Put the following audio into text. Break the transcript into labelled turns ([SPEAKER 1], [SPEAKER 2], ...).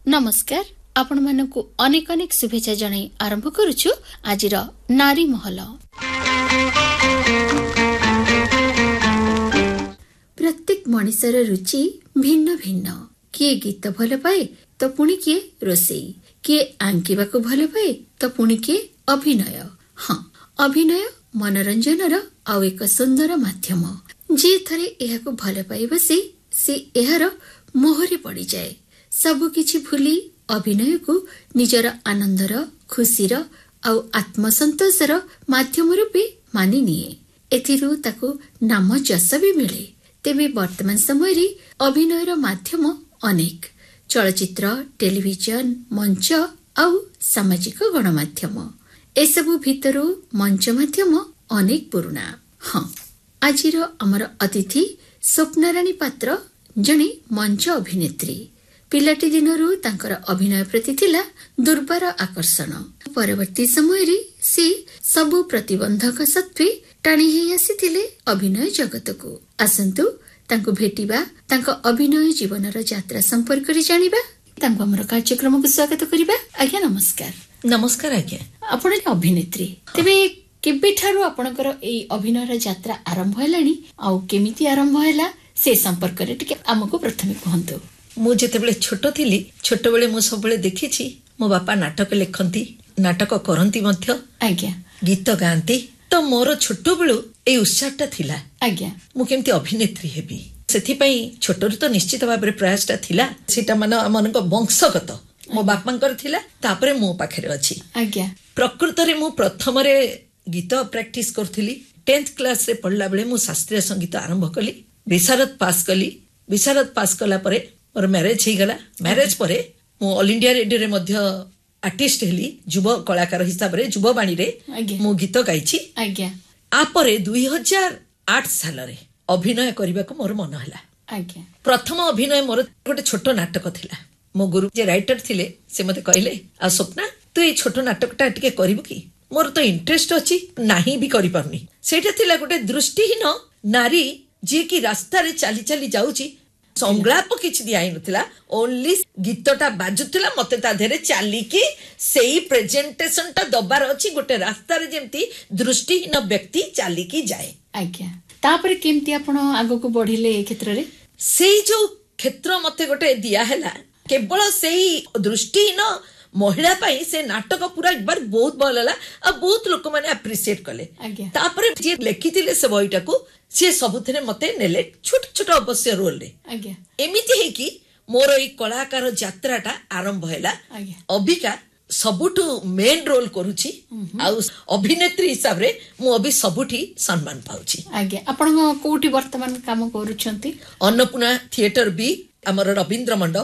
[SPEAKER 1] नमस्कार आपण मानकु अनेक अनेक शुभेच्छा जणाई आरंभ करुछु आजिर नारी महल। प्रत्येक मनिषर रुचि भिन्न भिन्न। किए गीत भल पाए तो पुणी किए रोसई, किए आंकिबाकु भल पाए तो पुणी किए अभिनय। हाँ, अभिनय मनोरंजनर आउ एक सुंदर माध्यम। जे थरे एहाकु भल पाए बसी से एहार मोहरे पड़ी जाए। सबु किछि भूली अभिनय को निजर आनंदर खुशीर आउ आत्मसंतोषर माध्यम रूपे मानि निए। एथिरु ताकु नाम जस भी मिले। तेबे वर्तमान समय रे अभिनयर माध्यम अनेक चलचित्र, टेलीविजन, मंच आउ सामाजिक गणमाध्यम। एसबु भितरु मंच माध्यम अनेक पुराना। हाँ, आजिर हमर अतिथि स्वप्नाराणी पात्र जणे मंच अभिनेत्री। पिलाटी दिनरू तांकर अभिनय प्रति थिला दुर्बार आकर्षण। परवर्ती समय रे से सबु प्रतिबंधक सत्वे टाणी हेई आसीथिले अभिनय जगत को। आसंतु तांको भेटिबा, तांको अभिनय जीवनर यात्रा संपर्क रे जानिबा। तांको हमर कार्यक्रम को स्वागत करिबा। आज्ञा नमस्कार।
[SPEAKER 2] नमस्कार आज्ञा।
[SPEAKER 1] आपण अभिनेत्री, तेबे केबेठारू आपणकर एई अभिनयर यात्रा आरंभ हेलानी आ केमिति आरंभ हैला से संपर्क रे टिके हमको प्रथमे कहंतु।
[SPEAKER 2] मु जेतेबेले छोट थिली, छोट बेले मु सबले देखिछि मो बापा नाटक लेखंती, नाटक करंती मध्य।
[SPEAKER 1] आज्ञा।
[SPEAKER 2] गीत गांती। तो मोर छोट बेलु ए उत्साहटा थिला।
[SPEAKER 1] आज्ञा।
[SPEAKER 2] मु केमती अभिनेत्री हेबी सेथि पई छोटरु तो निश्चित भाबरे प्रयासटा थिला। सेटा मनक वंशगत मो बापांकर थिला, तापरे मो पाखरे अछि।
[SPEAKER 1] आज्ञा।
[SPEAKER 2] प्रकृत रे मु प्रथम रे गीत प्रैक्टिस करथिली। 10th क्लास रे पढ़ला बेले मु शास्त्रीय संगीत आरंभ कली। विशारद पास कली। विशारद पास कला परे मोर मैरेज ही गला। मैरेज परे मु ऑल इंडिया रेडियो रे मध्य आर्टिस्ट हेली। युव कलाकार हिसाब रे युववाणी रे मु गीत गाइछि।
[SPEAKER 1] आज्ञा।
[SPEAKER 2] आ परे 2008 साल रे अभिनय करबा को मोर मन हला।
[SPEAKER 1] आज्ञा।
[SPEAKER 2] प्रथम अभिनय मोर गोटे छोट नाटक थिला। मो गुरु जे राइटर थिले से मते कहले, आ स्वप्ना तू ए छोट नाटकटा टिके करिवु की? मोर तो इंटरेस्ट अछि, नाही भी करि परनी। सेटा थिला गोटे दृष्टिहीन नारी जे की रास्ता रे चाली चाली जाउची। संग्लाप किछि दियाई नथिला, ओनली गीतटा बाजुथिला। मते ता धेरे चाली की सेही प्रेजेंटेशनटा दबार अछि। गोटे रास्ता रे जेमती दृष्टिहीन व्यक्ति चाली की जाए।
[SPEAKER 1] आज्ञा। तापरे केमती आपण आगो को बढ़िले ए क्षेत्र रे?
[SPEAKER 2] सेही जो क्षेत्र मते गोटे दिया हैला, केवल सेही दृष्टिहीन महिला पाई से नाटक पूरा एक बार बहुत भल होला आ बहुत लोक माने एप्रिशिएट कले। तापरे जे लेखिथिले से बहिटा को से सबुथरे मते नेले छोट छोट अवश्य रोल रे।
[SPEAKER 1] आज्ञा।
[SPEAKER 2] एमिति हे कि मोर ई कलाकार यात्राटा आरंभ हैला। अबिका सबुठु मेन रोल करूची आ अभिनेत्री हिसाब रे मु अभी सबुठी सम्मान पाउची।
[SPEAKER 1] आज्ञा। आपण कोठी वर्तमान काम करूछंती?
[SPEAKER 2] अन्नपूर्णा थिएटर बी, हमर रविंद्र मंडप,